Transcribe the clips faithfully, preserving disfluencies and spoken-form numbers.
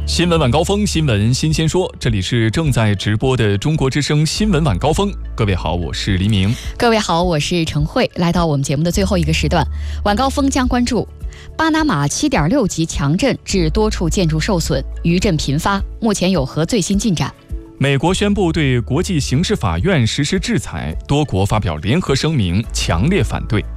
新闻晚高峰，新闻新鲜说，这里是正在直播的中国之声新闻晚高峰。各位好，我是黎明。 各位好，我是陈慧。来到我们节目的最后一个时段，晚高峰将关注巴拿马 七点六 级强震致多处建筑受损，余震频发，目前有何最新进展？ 美国宣布对国际刑事法院实施制裁，多国发表联合声明，强烈反对。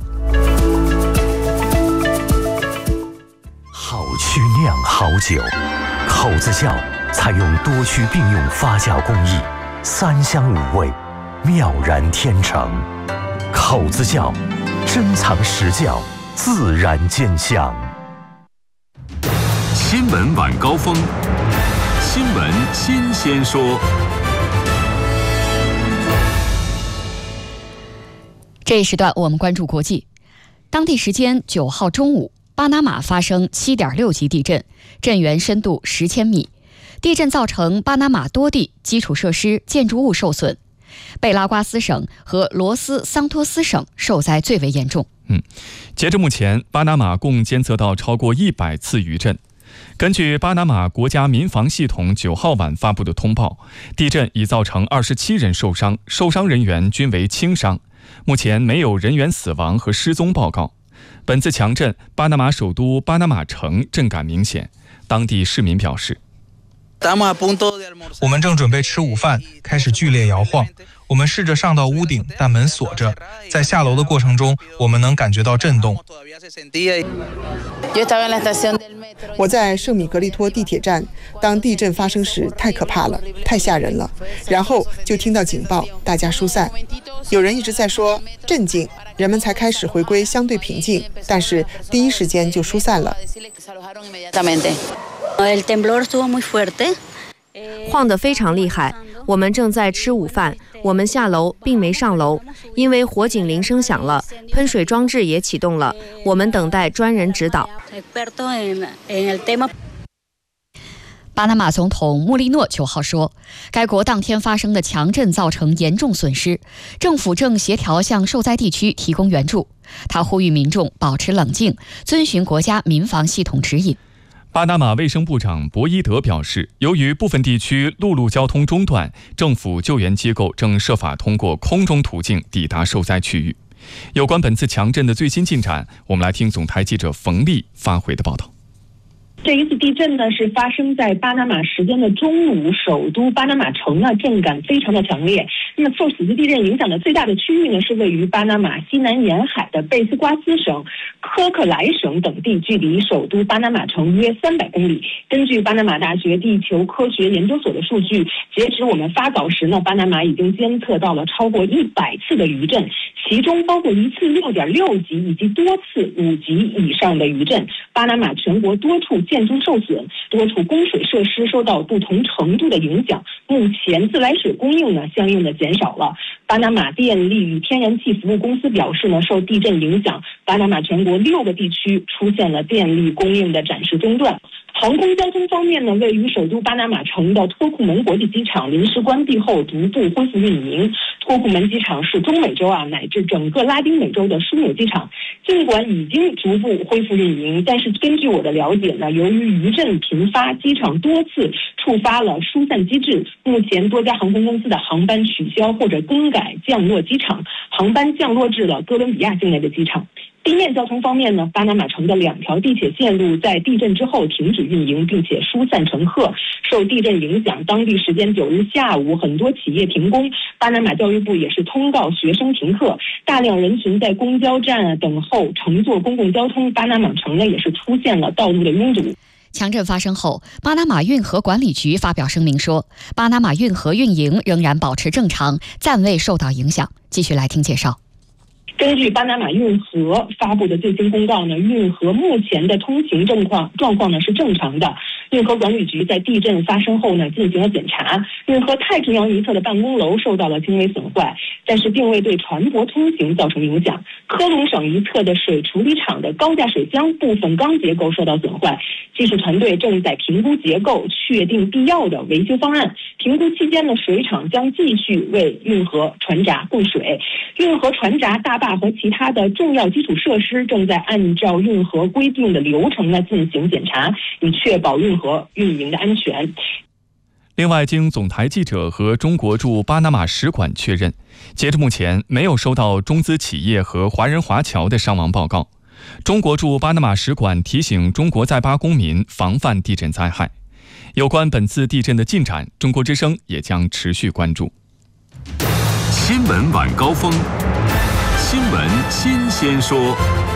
好曲酿好酒，口子窖采用多区并用发酵工艺，三香五味，妙然天成。口子窖珍藏实窖，自然见香。 新闻晚高峰，新闻新鲜说。 这一时段我们关注国际。当地时间九号中午，巴拿马发生 七点六 级地震，震源深度十千米。地震造成巴拿马多地基础设施、建筑物受损，贝拉瓜斯省和罗斯桑托斯省受灾最为严重。 嗯，截至目前，巴拿马共监测到超过一百次余震。根据巴拿马国家民防系统九号晚发布的通报，地震已造成二十七人受伤，受伤人员均为轻伤。目前没有人员死亡和失踪报告。本次强震，巴拿马首都巴拿马城震感明显。当地市民表示， 我们正准备吃午饭，开始剧烈摇晃。我们试着上到屋顶，但门锁着。在下楼的过程中，我们能感觉到震动。 我在圣米格利托地铁站，当地震发生时，太可怕了，太吓人了。然后就听到警报，大家疏散。有人一直在说镇静，人们才开始回归相对平静，但是第一时间就疏散了。 晃得非常厉害，我们正在吃午饭，我们下楼并没上楼，因为火警铃声响了，喷水装置也启动了，我们等待专人指导。 巴拿马总统穆利诺九号说，该国当天发生的强震造成严重损失，政府正协调向受灾地区提供援助。他呼吁民众保持冷静，遵循国家民防系统指引。 巴拿马卫生部长博伊德表示，由于部分地区陆路交通中断，政府救援机构正设法通过空中途径抵达受灾区域。有关本次强震的最新进展，我们来听总台记者冯丽发回的报道。 这一次地震呢，是发生在巴拿马时间的中午，首都巴拿马城呢震感非常的强烈。那么受此次地震影响的最大的区域呢，是位于巴拿马西南沿海的贝斯瓜斯省、科克莱省等地，距离首都巴拿马城约三百公里。根据巴拿马大学地球科学研究所的数据，截止我们发稿时呢，巴拿马已经监测到了超过一百次的余震，其中包括一次 六点六 级以及多次五级以上的余震。巴拿马全国多处建筑受损，多处供水设施受到不同程度的影响。目前自来水供应呢，相应的减少了。巴拿马电力与天然气服务公司表示呢，受地震影响，巴拿马全国六个地区出现了电力供应的暂时中断。航空交通方面呢，位于首都巴拿马城的托库门国际机场临时关闭后逐步恢复运营。托库门机场是中美洲啊乃至整个拉丁美洲的枢纽机场，尽管已经逐步恢复运营，但是根据我的了解呢，由于余震频发，机场多次触发了疏散机制，目前多家航空公司的航班取消或者更改降落机场，航班降落至了哥伦比亚境内的机场。地面交通方面呢，巴拿马城的两条地铁线路在地震之后停止运营，并且疏散乘客。受地震影响，当地时间九日下午，很多企业停工。巴拿马教育部也是通告学生停课，大量人群在公交站啊等候乘坐公共交通。巴拿马城呢也是出现了道路的拥堵。 强震发生后，巴拿马运河管理局发表声明说，巴拿马运河运营仍然保持正常，暂未受到影响。继续来听介绍。 根据巴拿马运河发布的最新公告呢，运河目前的通行状况状况呢是正常的。运河管理局在地震发生后呢进行了检查，运河太平洋一侧的办公楼受到了轻微损坏，但是并未对船舶通行造成影响。科隆省一侧的水处理厂的高架水箱部分钢结构受到损坏，技术团队正在评估结构，确定必要的维修方案。 评估期间呢，水厂将继续为运河船闸供水。运河船闸、大坝和其他的重要基础设施正在按照运河规定的流程呢进行检查，以确保运河运营的安全。 另外，经总台记者和中国驻巴拿马使馆确认，截至目前没有收到中资企业和华人华侨的伤亡报告。中国驻巴拿马使馆提醒中国在巴公民防范地震灾害。有关本次地震的进展，中国之声也将持续关注。 新闻晚高峰，新闻新鲜说。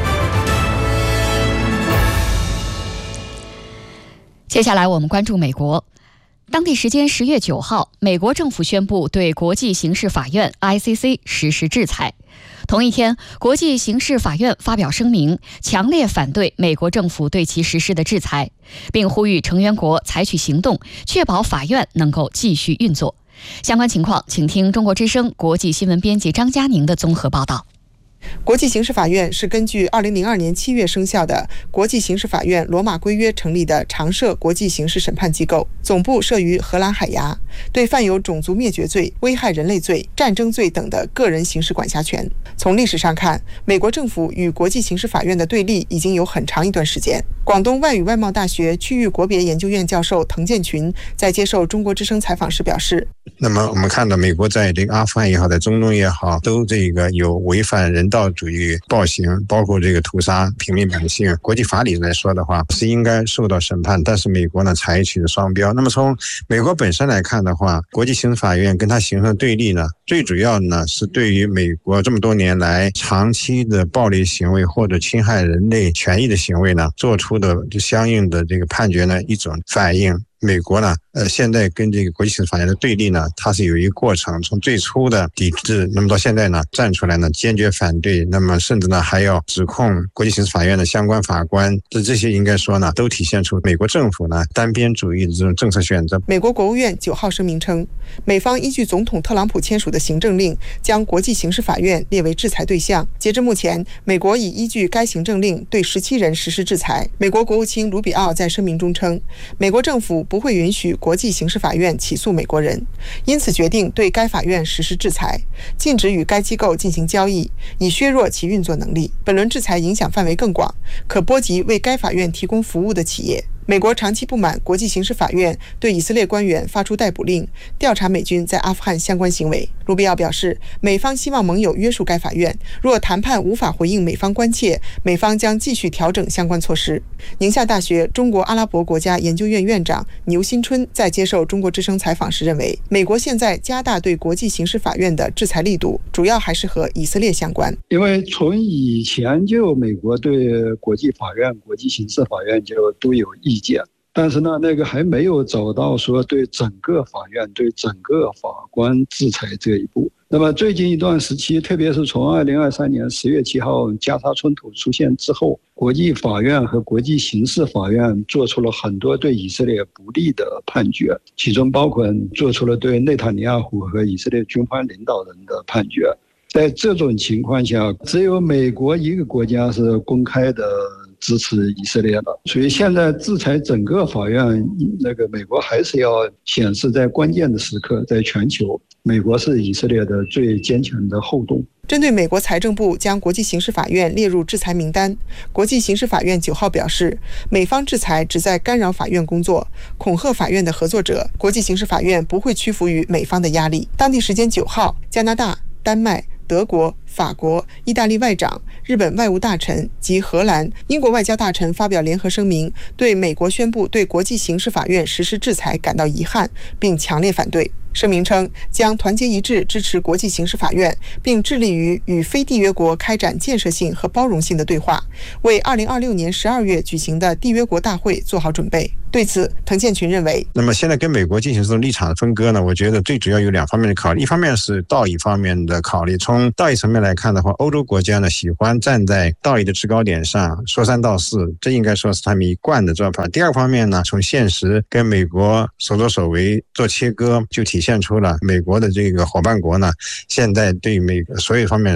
接下来我们关注美国。当地时间十月九号，美国政府宣布对国际刑事法院 I C C 实施制裁。同一天，国际刑事法院发表声明，强烈反对美国政府对其实施的制裁，并呼吁成员国采取行动，确保法院能够继续运作。相关情况，请听中国之声国际新闻编辑张佳宁的综合报道。 国际刑事法院是根据二零零二年七月生效的国际刑事法院罗马规约成立的常设国际刑事审判机构，总部设于荷兰海牙，对犯有种族灭绝罪、危害人类罪、战争罪等的个人刑事管辖权。从历史上看，美国政府与国际刑事法院的对立已经有很长一段时间。广东外语外贸大学区域国别研究院教授滕建群在接受中国之声采访时表示， 那么我们看到美国在这个阿富汗也好，在中东也好，都这个有违反人道主义暴行，包括这个屠杀平民百姓。国际法理来说的话，是应该受到审判，但是美国呢采取了双标。那么从美国本身来看的话，国际刑事法院跟它形成的对立呢，最主要呢是对于美国这么多年来长期的暴力行为或者侵害人类权益的行为呢，做出的相应的这个判决呢一种反应。美国呢，呃，现在跟这个国际刑事法院的对立呢，它是有一个过程，从最初的抵制，那么到现在呢，站出来呢，坚决反对，那么甚至呢，还要指控国际刑事法院的相关法官，这这些应该说呢，都体现出美国政府呢单边主义的这种政策选择。 美国国务院九号声明称，美方依据总统特朗普签署的行政令，将国际刑事法院列为制裁对象。截至目前，美国已依据该行政令对十七人实施制裁。美国国务卿卢比奥在声明中称，美国政府不会允许国际刑事法院起诉美国人，因此决定对该法院实施制裁，禁止与该机构进行交易，以削弱其运作能力。本轮制裁影响范围更广，可波及为该法院提供服务的企业。美国长期不满国际刑事法院对以色列官员发出逮捕令，调查美军在阿富汗相关行为。卢比奥表示，美方希望盟友约束该法院，若谈判无法回应美方关切，美方将继续调整相关措施。宁夏大学中国阿拉伯国家研究院院长牛新春在接受中国之声采访时认为，美国现在加大对国际刑事法院的制裁力度，主要还是和以色列相关。 因为从以前就美国对国际法院、国际刑事法院就都有意见，但是呢，那个还没有走到说对整个法院、对整个法官制裁这一步。那么最近一段时期，特别是从二零二三年十月七号加沙冲突出现之后，国际法院和国际刑事法院做出了很多对以色列不利的判决，其中包括做出了对内塔尼亚胡和以色列军方领导人的判决。在这种情况下，只有美国一个国家是公开的支持以色列的，所以现在制裁整个法院，那个美国还是要显示在关键的时刻，在全球，美国是以色列的最坚强的后盾。 针对美国财政部将国际刑事法院列入制裁名单，国际刑事法院九号表示，美方制裁旨在干扰法院工作，恐吓法院的合作者，国际刑事法院不会屈服于美方的压力。当地时间九号，加拿大、丹麦、德国、法国、意大利外长、日本外务大臣及荷兰、英国外交大臣发表联合声明，对美国宣布对国际刑事法院实施制裁感到遗憾，并强烈反对。声明称，将团结一致支持国际刑事法院，并致力于与非缔约国开展建设性和包容性的对话，为二零二六年十二月举行的缔约国大会做好准备。对此，滕建群认为， 那么现在跟美国进行这种立场的分割呢，我觉得最主要有两方面的考虑，一方面是道义方面的考虑。从道义层面来看的话，欧洲国家呢喜欢站在道义的制高点上说三道四，这应该说是他们一贯的做法。第二方面呢，从现实跟美国所作所为做切割，就体现出了美国的这个伙伴国呢，现在对美国所有方面